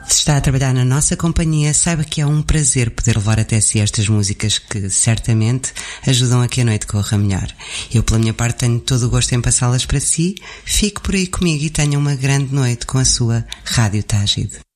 Se está a trabalhar na nossa companhia, saiba que é um prazer poder levar até si estas músicas que certamente ajudam a que a noite corra melhor. Eu, pela minha parte, tenho todo o gosto em passá-las para si. Fique por aí comigo e tenha uma grande noite com a sua Rádio Tágide.